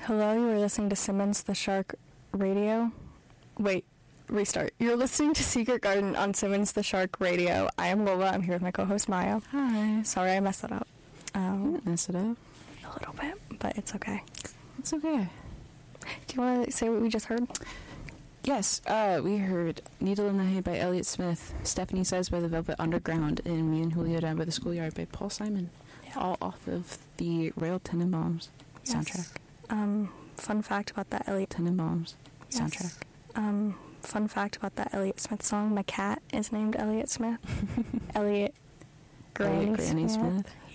Hello, you are listening to Simmons the Shark Radio. Wait, restart. You're listening to Secret Garden on Simmons the Shark Radio. I am Lola. I'm here with my co-host Maya. Hi. Sorry I messed that up. You didn't mess it up. A little bit, but it's okay. It's okay. Do you want to say what we just heard? Yes, we heard Needle in the Hay by Elliott Smith, Stephanie Says by the Velvet Underground, and Me and Julio Down by the Schoolyard by Paul Simon. Yeah. All off of the Royal Tenenbaums soundtrack. Fun fact about that Elliott Tenenbaums soundtrack. Fun fact about that Elliott Smith song. My cat is named Elliott Smith. Elliott Granny Smith.